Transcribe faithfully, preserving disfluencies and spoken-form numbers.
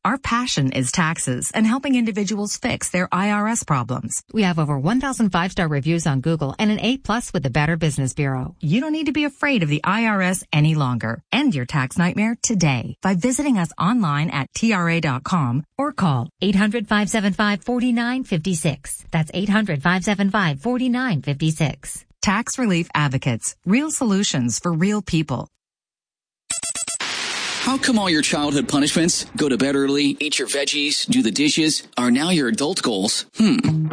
Our passion is taxes and helping individuals fix their I R S problems. We have over one thousand five-star reviews on Google and an A plus with the Better Business Bureau. You don't need to be afraid of the I R S any longer. End your tax nightmare today by visiting us online at T R A dot com or call eight hundred, five seven five, four nine five six. That's eight hundred, five seven five, four nine five six. Tax Relief Advocates. Real solutions for real people. How come all your childhood punishments, go to bed early, eat your veggies, do the dishes, are now your adult goals? Hmm.